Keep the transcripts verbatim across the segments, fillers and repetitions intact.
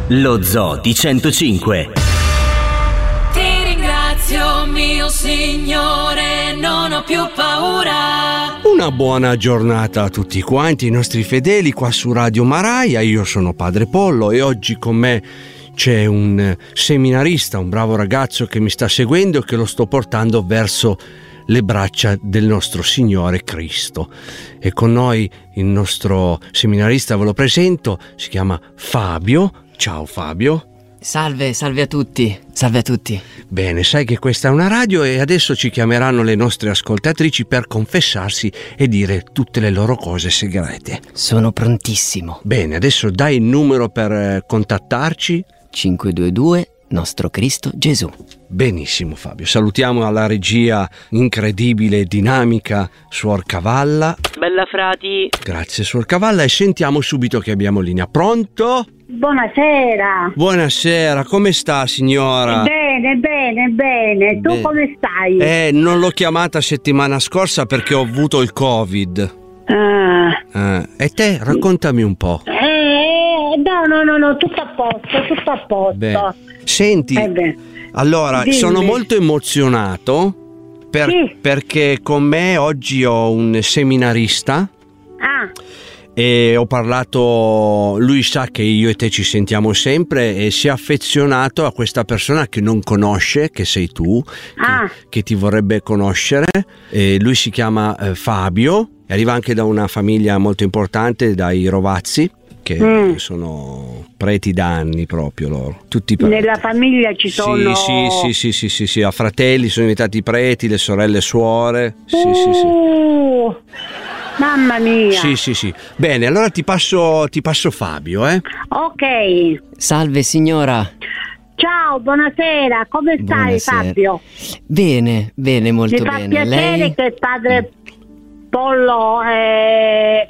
Lo Zoo di centocinque. Ti ringrazio, mio Signore, non ho più paura. Una buona giornata a tutti quanti i nostri fedeli qua su Radio Maraia. Io sono Padre Pollo e oggi con me c'è un seminarista, un bravo ragazzo che mi sta seguendo e che lo sto portando verso le braccia del nostro Signore Cristo. E con noi il nostro seminarista, ve lo presento, si chiama Fabio. Ciao Fabio. Salve, salve a tutti, salve a tutti. Bene, sai che questa è una radio e adesso ci chiameranno le nostre ascoltatrici per confessarsi e dire tutte le loro cose segrete. Sono prontissimo. Bene, adesso dai il numero per eh, contattarci. cinque due due Nostro Cristo Gesù. Benissimo Fabio, salutiamo alla regia incredibile e dinamica Suor Cavalla. Bella frati. Grazie Suor Cavalla e sentiamo subito che abbiamo linea. Pronto? Buonasera. Buonasera, come sta signora? Bene, bene, bene. Tu Bene. come stai? Eh, non l'ho chiamata settimana scorsa perché ho avuto il Covid. Ah. Eh, e te, raccontami un po'. Eh, no, no, no, no, tutto a posto, tutto a posto. Beh, senti, Eh beh. allora, Dimmi. sono molto emozionato per- Sì. perché con me oggi ho un seminarista Ah, e ho parlato, lui sa che io e te ci sentiamo sempre e si è affezionato a questa persona che non conosce, che sei tu, che, Ah. che ti vorrebbe conoscere. E lui si chiama eh, Fabio, e arriva anche da una famiglia molto importante, dai Rovazzi, che Mm. sono preti da anni proprio loro, tutti preti. nella famiglia ci sono... Sì, sì, sì, sì, sì, sì, a fratelli sono diventati preti, le sorelle suore. Sì, sì, sì. Uh, mamma mia. Sì, sì, sì. Bene, allora ti passo, ti passo Fabio, eh? Ok. Salve signora. Ciao, buonasera. Come stai, Buonasera. Fabio? Bene, bene, molto Mi fa bene. piacere Lei? che padre Pollo eh,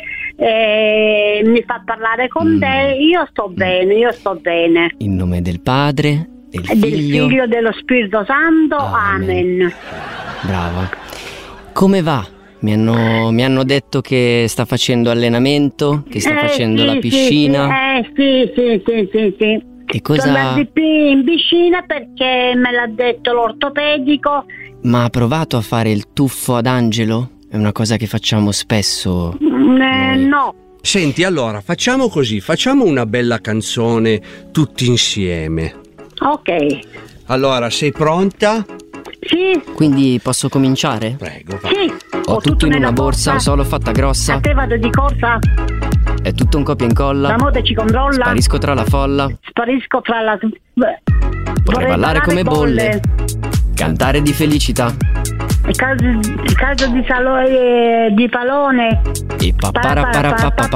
eh, mi fa parlare con Mm. te. Io sto bene, io sto bene. In nome del Padre, del E del Figlio. Figlio e dello Spirito Santo. Amen. Amen. Brava. Come va? Mi hanno, mi hanno detto che sta facendo allenamento, che sta Eh, facendo sì, la sì, piscina. Sì, sì, sì, sì, sì, sì. E Sono cosa... andati in piscina perché me l'ha detto l'ortopedico. Ma ha provato a fare il tuffo ad angelo? È una cosa che facciamo spesso. Mm, eh, Noi. no. Senti, allora, facciamo così, facciamo una bella canzone tutti insieme. Ok. Allora, sei pronta? Sì, Quindi posso cominciare? Prego, va. sì. Ho tutto in una borsa, solo fatta A grossa. te vado di corsa, È tutto un copia e incolla. la moda ci controlla. Sparisco tra la folla. Sparisco tra la... Vorrei ballare come bolle. Cantare di felicità. Il caso, il caso di, salo, eh, di Palone. E papara para pa pa pa